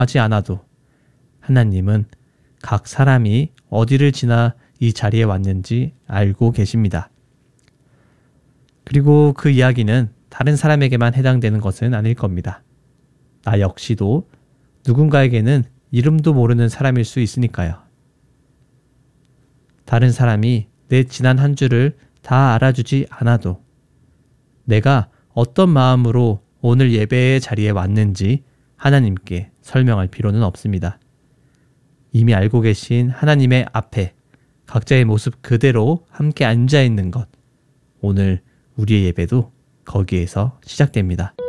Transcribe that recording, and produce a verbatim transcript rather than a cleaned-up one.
하지 않아도 하나님은 각 사람이 어디를 지나 이 자리에 왔는지 알고 계십니다. 그리고 그 이야기는 다른 사람에게만 해당되는 것은 아닐 겁니다. 나 역시도 누군가에게는 이름도 모르는 사람일 수 있으니까요. 다른 사람이 내 지난 한 주를 다 알아주지 않아도 내가 어떤 마음으로 오늘 예배의 자리에 왔는지 하나님께 설명할 필요는 없습니다. 이미 알고 계신 하나님의 앞에 각자의 모습 그대로 함께 앉아 있는 것, 오늘 우리의 예배도 거기에서 시작됩니다.